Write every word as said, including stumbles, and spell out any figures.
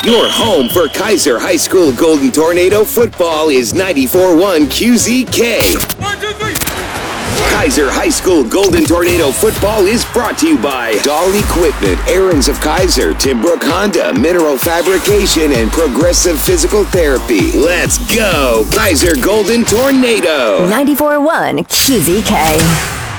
Your home for Kaiser High School Golden Tornado football is ninety-four point one Q Z K. One, two, three. Kaiser High School Golden Tornado football is brought to you by Dahl Equipment, Aaron's of Kaiser, Timbrook Honda, Mineral Fabrication, and Progressive Physical Therapy. Let's go, Kaiser Golden Tornado. ninety-four point one Q Z K.